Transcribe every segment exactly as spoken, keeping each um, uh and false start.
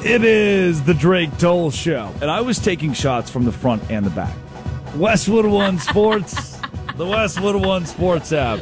It is the Drake Toll Show, and I was taking shots from the front and the back. Westwood One Sports, the Westwood One Sports app.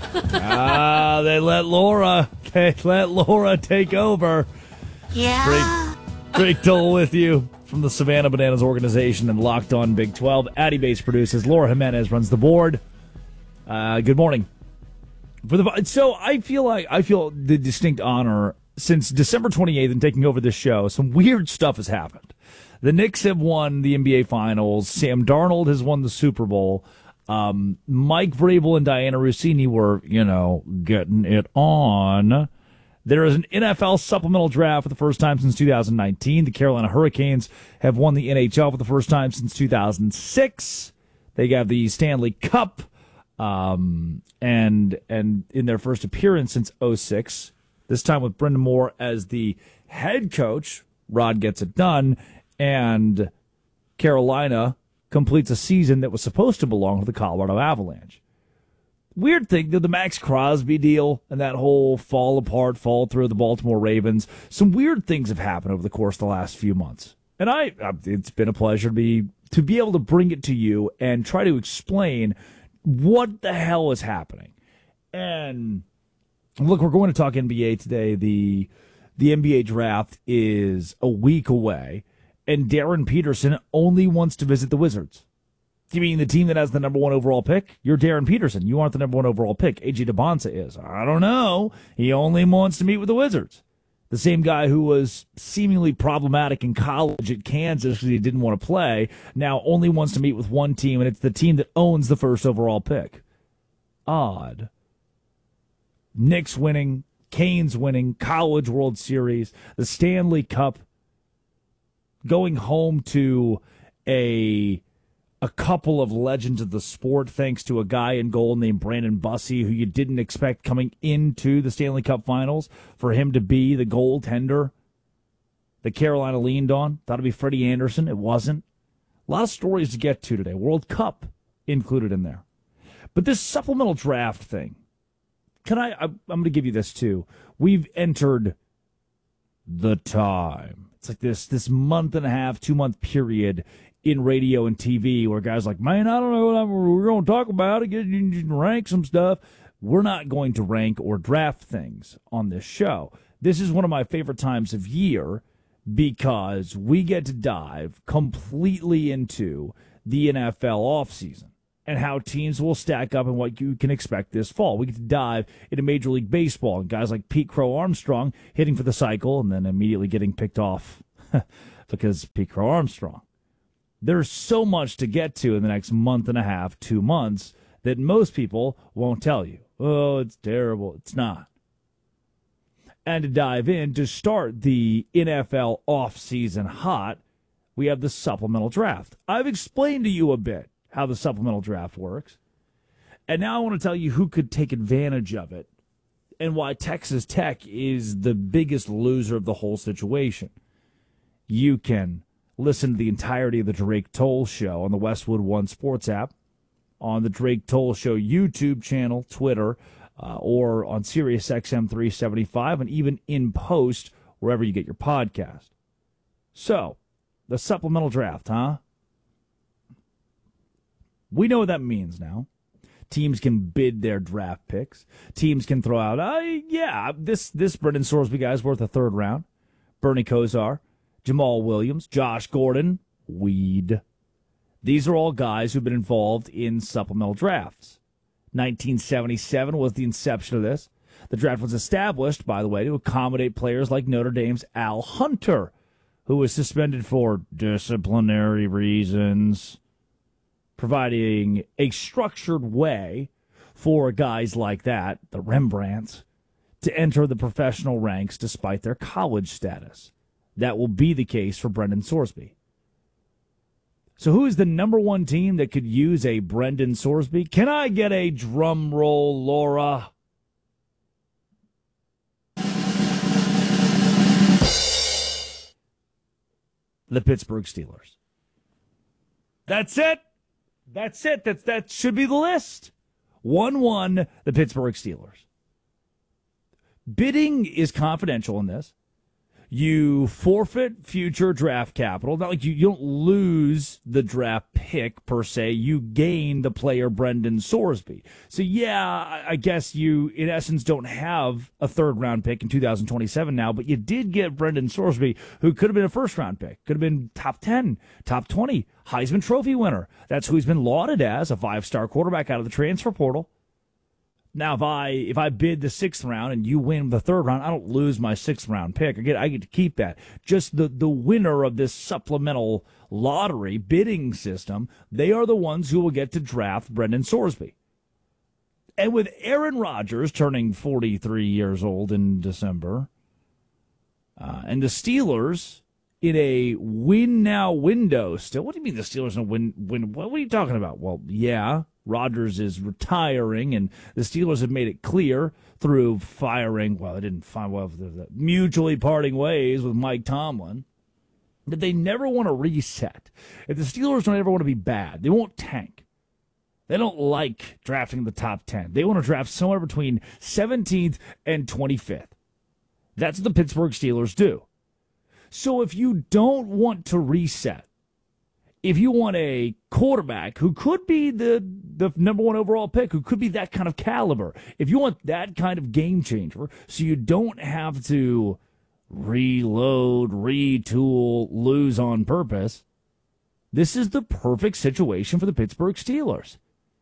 Ah, they let Laura, they let Laura take over. Yeah. Drake, Drake Toll with you from the Savannah Bananas organization and Locked On Big twelve. Addy Bass produces. Laura Jimenez runs the board. Uh, good morning. For the so I feel like I feel the distinct honor. Since December twenty-eighth and taking over this show, some weird stuff has happened. The Knicks have won the N B A Finals. Sam Darnold has won the Super Bowl. Um, Mike Vrabel and Diana Rossini were, you know, getting it on. There is an N F L supplemental draft for the first time since two thousand nineteen. The Carolina Hurricanes have won the N H L for the first time since two thousand six. They have the Stanley Cup, um, and and in their first appearance since oh six. This time with Brendan Moore as the head coach. Rod gets it done, and Carolina completes a season that was supposed to belong to the Colorado Avalanche. Weird thing, the Max Crosby deal and that whole fall apart, fall through the Baltimore Ravens. Some weird things have happened over the course of the last few months. And I, it's been a pleasure to be, to be able to bring it to you and try to explain what the hell is happening. And look, we're going to talk N B A today. The the N B A draft is a week away, and Darren Peterson only wants to visit the Wizards. You mean the team that has the number one overall pick? You're Darren Peterson. You aren't the number one overall pick. A J DeBonsa is. I don't know. He only wants to meet with the Wizards. The same guy who was seemingly problematic in college at Kansas because he didn't want to play, now only wants to meet with one team, and it's the team that owns the first overall pick. Odd. Knicks winning, Canes winning, College World Series, the Stanley Cup, going home to a a couple of legends of the sport thanks to a guy in goal named Brandon Bussey who you didn't expect coming into the Stanley Cup Finals for him to be the goaltender that Carolina leaned on. Thought it'd be Freddie Anderson. It wasn't. A lot of stories to get to today. World Cup included in there. But this supplemental draft thing, Can I, I'm going to give you this, too. We've entered the time. It's like this this month and a half, two-month period in radio and T V where guys are like, man, I don't know what I'm, we're going to talk about. Get, rank some stuff. We're not going to rank or draft things on this show. This is one of my favorite times of year because we get to dive completely into the N F L offseason and how teams will stack up and what you can expect this fall. We get to dive into Major League Baseball and guys like Pete Crow Armstrong hitting for the cycle and then immediately getting picked off because Pete Crow Armstrong. There's so much to get to in the next month and a half, two months, that most people won't tell you. Oh, it's terrible. It's not. And to dive in, to start the N F L offseason hot, we have the supplemental draft. I've explained to you a bit how the supplemental draft works. And now I want to tell you who could take advantage of it and why Texas Tech is the biggest loser of the whole situation. You can listen to the entirety of the Drake Toll Show on the Westwood One Sports app, on the Drake Toll Show YouTube channel, Twitter, uh, or on Sirius X M three seventy-five, and even in post wherever you get your podcast. So, the supplemental draft, huh? We know what that means now. Teams can bid their draft picks. Teams can throw out, uh, yeah, this this Brendan Sorsby guy's worth a third round. Bernie Kosar, Jamal Williams, Josh Gordon, Weed. These are all guys who've been involved in supplemental drafts. nineteen seventy-seven was the inception of this. The draft was established, by the way, to accommodate players like Notre Dame's Al Hunter, who was suspended for disciplinary reasons, providing a structured way for guys like that, the Rembrandts, to enter the professional ranks despite their college status. That will be the case for Brendan Sorsby. So who is the number one team that could use a Brendan Sorsby? Can I get a drum roll, Laura? The Pittsburgh Steelers. That's it. That's it. That's, that should be the list. one one, the Pittsburgh Steelers. Bidding is confidential in this. You forfeit future draft capital. Not like you, you don't lose the draft pick per se. You gain the player Brendan Sorsby. So yeah, I, I guess you in essence don't have a third round pick in two thousand twenty-seven now, but you did get Brendan Sorsby, who could have been a first round pick, could have been top ten, top twenty, Heisman Trophy winner. That's who he's been lauded as, a five star quarterback out of the transfer portal. Now, if I if I bid the sixth round and you win the third round, I don't lose my sixth round pick. I get I get to keep that. Just the, the winner of this supplemental lottery bidding system, they are the ones who will get to draft Brendan Sorsby. And with Aaron Rodgers turning forty-three years old in December, uh, and the Steelers in a win now window still. What do you mean the Steelers in a win win? What are you talking about? Well, yeah. Rodgers is retiring, and the Steelers have made it clear through firing, well, they didn't find, well, the mutually parting ways with Mike Tomlin, that they never want to reset. If the Steelers don't ever want to be bad, they won't tank. They don't like drafting the top ten. They want to draft somewhere between seventeenth and twenty-fifth. That's what the Pittsburgh Steelers do. So if you don't want to reset, if you want a quarterback who could be the, the number one overall pick, who could be that kind of caliber, if you want that kind of game changer, so you don't have to reload, retool, lose on purpose, this is the perfect situation for the Pittsburgh Steelers.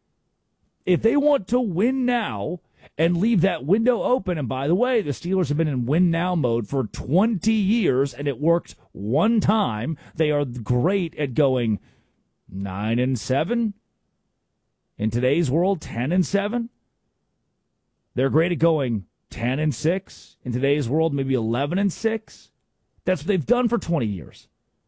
If they want to win now and leave that window open, and by the way, the Steelers have been in win now mode for twenty years, and it worked one time. They are great at going nine and seven. In today's world, ten and seven. They're great at going ten and six. In today's world, maybe eleven and six. That's what they've done for twenty years.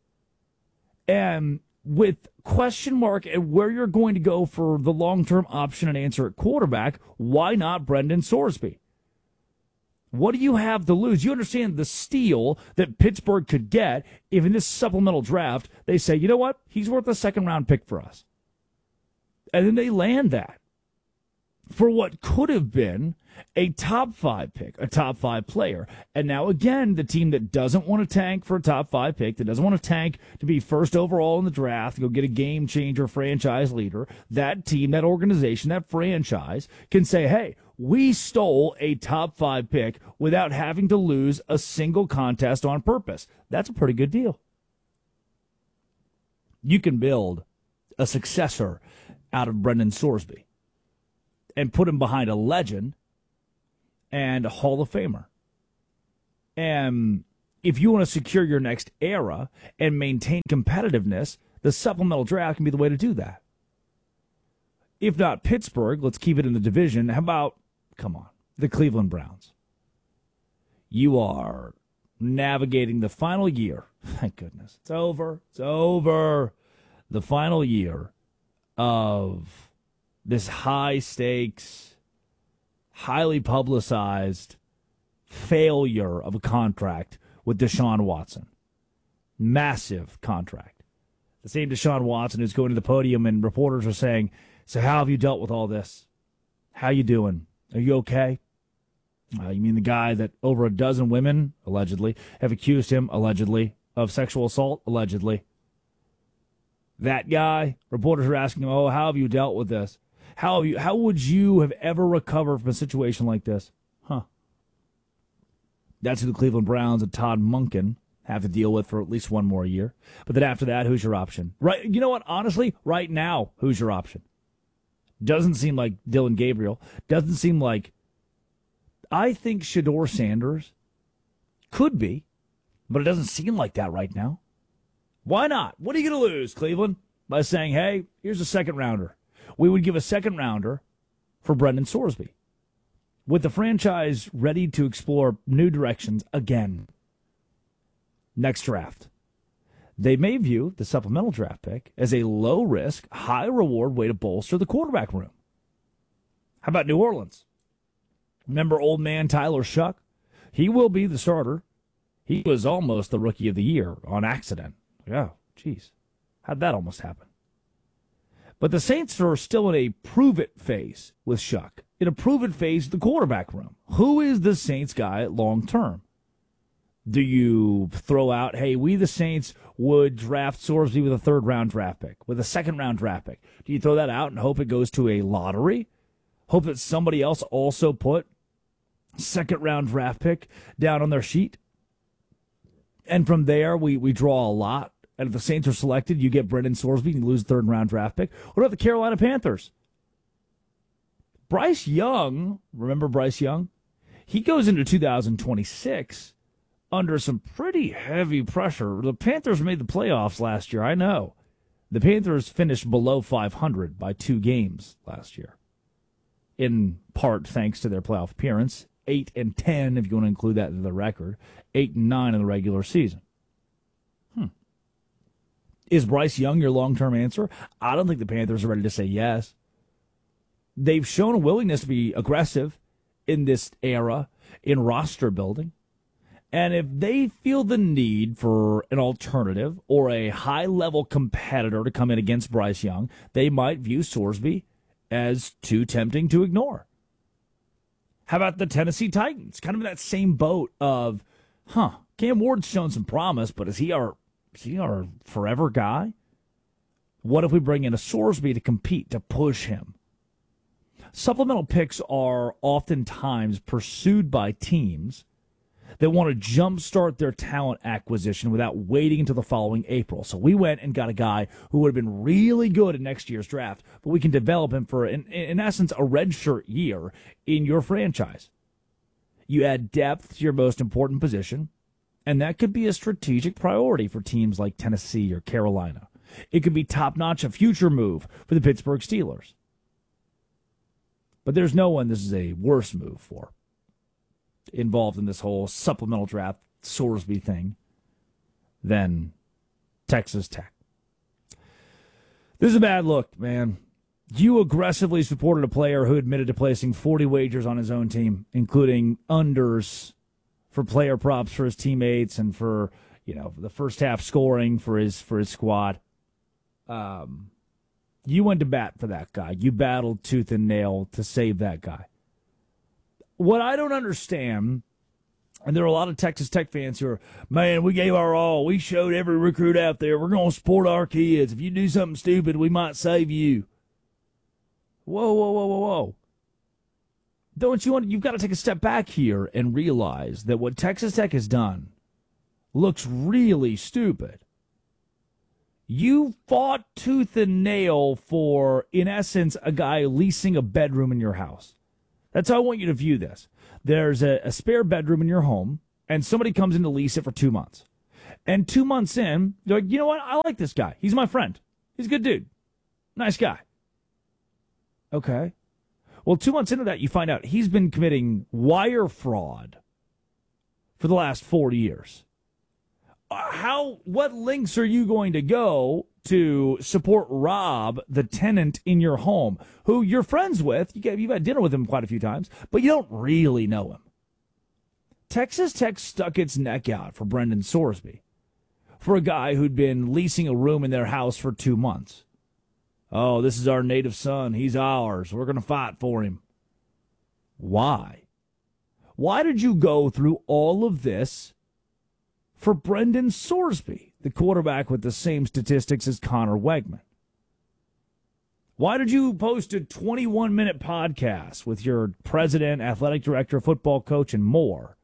And with question mark at where you're going to go for the long-term option and answer at quarterback, why not Brendan Sorsby? What do you have to lose? You understand the steal that Pittsburgh could get if in this supplemental draft they say, you know what, he's worth a second-round pick for us. And then they land that for what could have been a top five pick, a top five player. And now, again, the team that doesn't want to tank for a top five pick, that doesn't want to tank to be first overall in the draft, go get a game changer franchise leader, that team, that organization, that franchise can say, hey, we stole a top five pick without having to lose a single contest on purpose. That's a pretty good deal. You can build a successor out of Brendan Sorsby and put him behind a legend and a Hall of Famer. And if you want to secure your next era and maintain competitiveness, the supplemental draft can be the way to do that. If not Pittsburgh, let's keep it in the division. How about, come on, the Cleveland Browns? You are navigating the final year. Thank goodness. It's over. It's over. The final year of this high-stakes, highly publicized failure of a contract with Deshaun Watson. Massive contract. The same Deshaun Watson who's going to the podium and reporters are saying, so how have you dealt with all this? How you doing? Are you okay? Uh, you mean the guy that over a dozen women, allegedly, have accused him, allegedly, of sexual assault, allegedly? That guy? Reporters are asking him, oh, how have you dealt with this? How have you, how would you have ever recovered from a situation like this? Huh. That's who the Cleveland Browns and Todd Monken have to deal with for at least one more year. But then after that, who's your option? Right? You know what? Honestly, right now, who's your option? Doesn't seem like Dylan Gabriel. Doesn't seem like... I think Shedeur Sanders could be, but it doesn't seem like that right now. Why not? What are you going to lose, Cleveland? By saying, hey, here's a second rounder. We would give a second rounder for Brendan Sorsby. With the franchise ready to explore new directions again. Next draft. They may view the supplemental draft pick as a low-risk, high-reward way to bolster the quarterback room. How about New Orleans? Remember old man Tyler Shuck? He will be the starter. He was almost the rookie of the year on accident. Oh, geez. How'd that almost happen? But the Saints are still in a prove-it phase with Shuck. In a prove-it phase of the quarterback room. Who is the Saints guy long-term? Do you throw out, hey, we the Saints would draft Sorsby with a third-round draft pick, with a second-round draft pick? Do you throw that out and hope it goes to a lottery? Hope that somebody else also put second-round draft pick down on their sheet? And from there, we, we draw a lot. And if the Saints are selected, you get Brendan Sorsby and you lose the third-round draft pick. What about the Carolina Panthers? Bryce Young, remember Bryce Young? He goes into two thousand twenty-six under some pretty heavy pressure. The Panthers made the playoffs last year, I know. The Panthers finished below five hundred by two games last year, in part thanks to their playoff appearance. eight and ten, if you want to include that in the record. eight and nine in the regular season. Hmm. Is Bryce Young your long-term answer? I don't think the Panthers are ready to say yes. They've shown a willingness to be aggressive in this era in roster building. And if they feel the need for an alternative or a high-level competitor to come in against Bryce Young, they might view Sorsby as too tempting to ignore. How about the Tennessee Titans? Kind of in that same boat of, huh, Cam Ward's shown some promise, but is he our, is he our forever guy? What if we bring in a Sorsby to compete, to push him? Supplemental picks are oftentimes pursued by teams that want to jumpstart their talent acquisition without waiting until the following April. So we went and got a guy who would have been really good in next year's draft, but we can develop him for, in, in essence, a redshirt year in your franchise. You add depth to your most important position, and that could be a strategic priority for teams like Tennessee or Carolina. It could be top-notch, a future move for the Pittsburgh Steelers. But there's no one this is a worse move for, involved in this whole supplemental draft Sorsby thing, than Texas Tech. This is a bad look, man. You aggressively supported a player who admitted to placing forty wagers on his own team, including unders for player props for his teammates and for, you know, the first half scoring for his for his squad. Um, you went to bat for that guy. You battled tooth and nail to save that guy. What I don't understand, and there are a lot of Texas Tech fans who are, man, we gave our all. We showed every recruit out there. We're going to support our kids. If you do something stupid, we might save you. Whoa, whoa, whoa, whoa, whoa. Don't you want, you've got to take a step back here and realize that what Texas Tech has done looks really stupid. You fought tooth and nail for, in essence, a guy leasing a bedroom in your house. That's how I want you to view this. There's a, a spare bedroom in your home, and somebody comes in to lease it for two months. And two months in, you're like, you know what? I like this guy. He's my friend. He's a good dude. Nice guy. Okay. Well, two months into that, you find out he's been committing wire fraud for the last forty years. How, what lengths are you going to go to support Rob, the tenant in your home, who you're friends with? You get, you've had dinner with him quite a few times, but you don't really know him. Texas Tech stuck its neck out for Brendan Sorsby, for a guy who'd been leasing a room in their house for two months. Oh, this is our native son. He's ours. We're going to fight for him. Why? Why did you go through all of this for Brendan Sorsby, the quarterback with the same statistics as Connor Wegman? Why did you post a twenty-one minute podcast with your president, athletic director, football coach, and more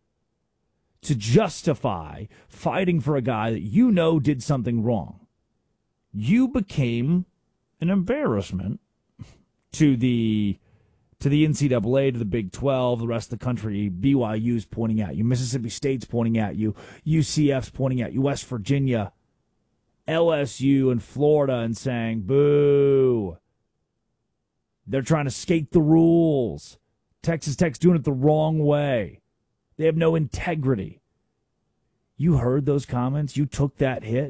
to justify fighting for a guy that you know did something wrong? You became an embarrassment to the to the N C double A, to the Big twelve, the rest of the country. B Y U's pointing at you. Mississippi State's pointing at you. U C F's pointing at you. West Virginia, L S U, and Florida, and saying, boo. They're trying to skate the rules. Texas Tech's doing it the wrong way. They have no integrity. You heard those comments. You took that hit.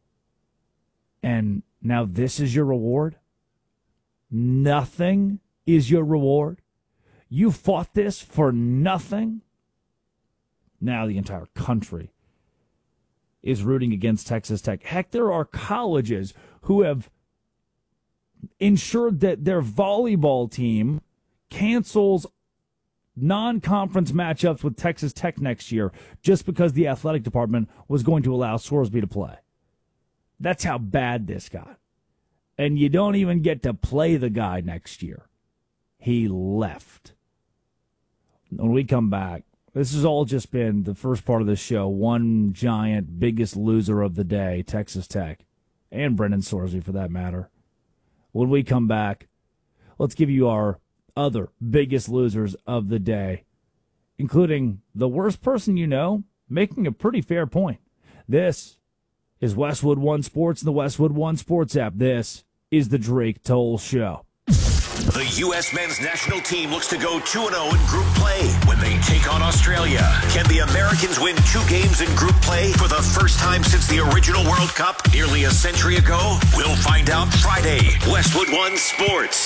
And now this is your reward? Nothing is your reward? You fought this for nothing? Now the entire country is rooting against Texas Tech. Heck, there are colleges who have ensured that their volleyball team cancels non-conference matchups with Texas Tech next year just because the athletic department was going to allow Sorsby to play. That's how bad this got. And you don't even get to play the guy next year. He left. When we come back, this has all just been the first part of the show. One giant, biggest loser of the day, Texas Tech, and Brendan Sorsby for that matter. When we come back, let's give you our other biggest losers of the day, including the worst person you know, making a pretty fair point. This is Westwood One Sports and the Westwood One Sports app. This is the Drake Toll Show. The U S men's national team looks to go two and oh in group play when they take on Australia. Can the Americans win two games in group play for the first time since the original World Cup nearly a century ago? We'll find out Friday. Westwood One Sports.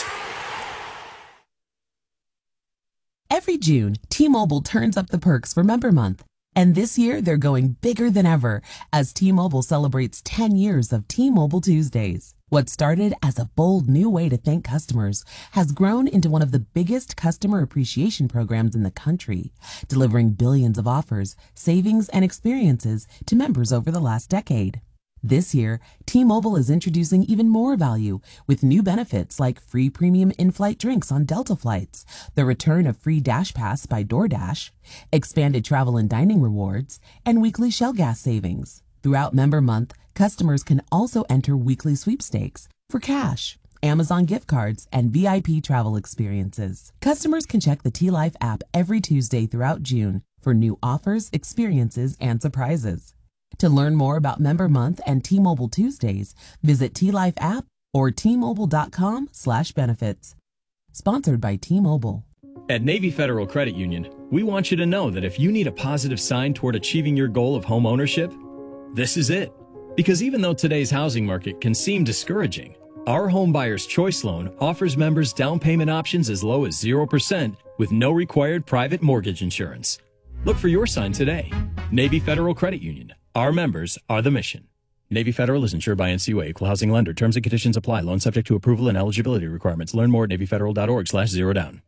Every June, T-Mobile turns up the perks for Member Month. And this year, they're going bigger than ever as T-Mobile celebrates ten years of T-Mobile Tuesdays. What started as a bold new way to thank customers has grown into one of the biggest customer appreciation programs in the country, delivering billions of offers, savings, and experiences to members over the last decade. This year, T-Mobile is introducing even more value with new benefits like free premium in-flight drinks on Delta flights, the return of free Dash Pass by DoorDash, expanded travel and dining rewards, and weekly Shell gas savings. Throughout Member Month, customers can also enter weekly sweepstakes for cash, Amazon gift cards, and V I P travel experiences. Customers can check the T-Life app every Tuesday throughout June for new offers, experiences, and surprises. To learn more about Member Month and T-Mobile Tuesdays, visit T-Life app or T-Mobile.com slash benefits. Sponsored by T-Mobile. At Navy Federal Credit Union, we want you to know that if you need a positive sign toward achieving your goal of home ownership, this is it. Because even though today's housing market can seem discouraging, our Home Buyer's Choice Loan offers members down payment options as low as zero percent with no required private mortgage insurance. Look for your sign today. Navy Federal Credit Union. Our members are the mission. Navy Federal is insured by N C U A, equal housing lender. Terms and conditions apply. Loan subject to approval and eligibility requirements. Learn more at NavyFederal.org slash zero down.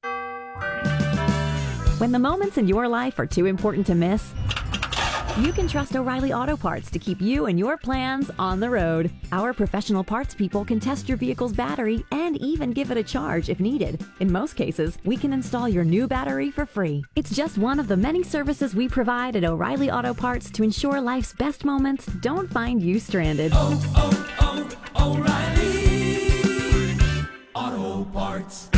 When the moments in your life are too important to miss, you can trust O'Reilly Auto Parts to keep you and your plans on the road. Our professional parts people can test your vehicle's battery and even give it a charge if needed. In most cases, we can install your new battery for free. It's just one of the many services we provide at O'Reilly Auto Parts to ensure life's best moments don't find you stranded. Oh, oh, oh, O'Reilly Auto Parts.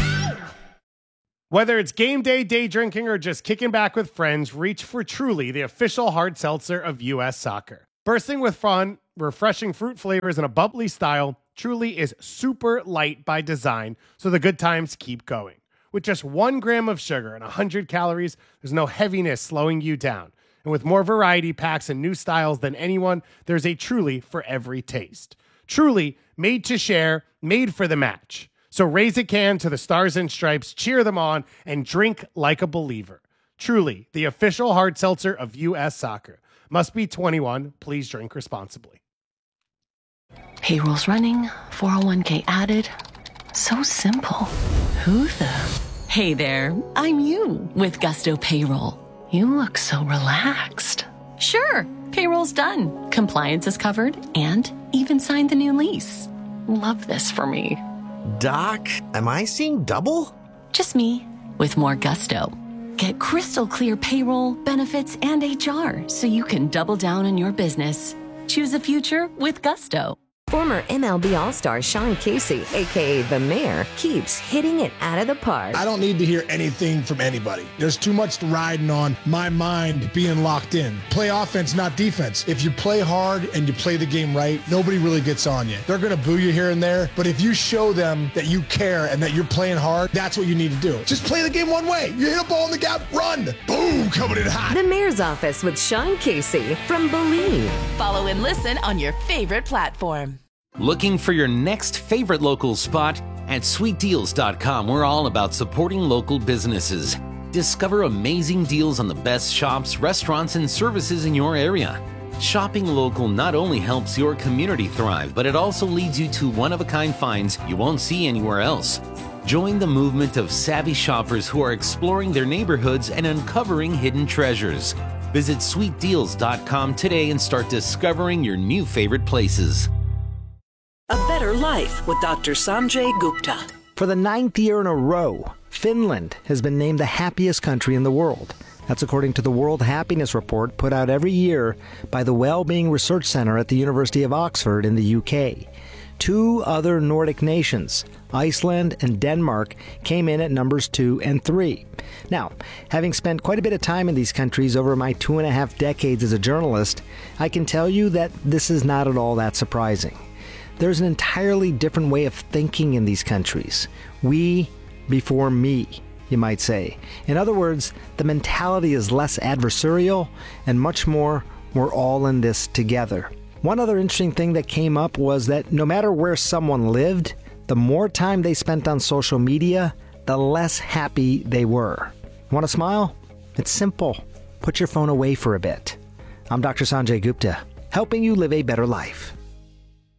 Whether it's game day, day drinking, or just kicking back with friends, reach for Truly, the official hard seltzer of U S Soccer. Bursting with fun, refreshing fruit flavors, and a bubbly style, Truly is super light by design, so the good times keep going. With just one gram of sugar and one hundred calories, there's no heaviness slowing you down. And with more variety packs and new styles than anyone, there's a Truly for every taste. Truly, made to share, made for the match. So raise a can to the Stars and Stripes, cheer them on, and drink like a believer. Truly, the official hard seltzer of U S Soccer. Must be twenty-one. Please drink responsibly. Payroll's running, four oh one k added. So simple. Who the? Hey there, I'm you with Gusto Payroll. You look so relaxed. Sure, payroll's done. Compliance is covered and even signed the new lease. Love this for me. Doc, am I seeing double? Just me, with more gusto. Get crystal clear payroll, benefits, and H R so you can double down on your business. Choose a future with gusto. Former M L B All-Star Sean Casey, a k a. The Mayor, keeps hitting it out of the park. I don't need to hear anything from anybody. There's too much riding on my mind being locked in. Play offense, not defense. If you play hard and you play the game right, nobody really gets on you. They're going to boo you here and there, but if you show them that you care and that you're playing hard, that's what you need to do. Just play the game one way. You hit a ball in the gap, run. Boom, coming in hot. The Mayor's Office with Sean Casey from Believe. Follow and listen on your favorite platform. Looking for your next favorite local spot? At sweet deals dot com, we're all about supporting local businesses. Discover amazing deals on the best shops, restaurants, and services in your area. Shopping local not only helps your community thrive, but it also leads you to one-of-a-kind finds you won't see anywhere else. Join the movement of savvy shoppers who are exploring their neighborhoods and uncovering hidden treasures. Visit sweet deals dot com today and start discovering your new favorite places. A better life with Doctor Sanjay Gupta. For the ninth year in a row, Finland has been named the happiest country in the world. That's according to the World Happiness Report put out every year by the Wellbeing Research Center at the University of Oxford in the U K. Two other Nordic nations, Iceland and Denmark, came in at numbers two and three. Now, having spent quite a bit of time in these countries over my two and a half decades as a journalist, I can tell you that this is not at all that surprising. There's an entirely different way of thinking in these countries. We before me, you might say. In other words, the mentality is less adversarial and much more, we're all in this together. One other interesting thing that came up was that no matter where someone lived, the more time they spent on social media, the less happy they were. Want to smile? It's simple. Put your phone away for a bit. I'm Doctor Sanjay Gupta, helping you live a better life.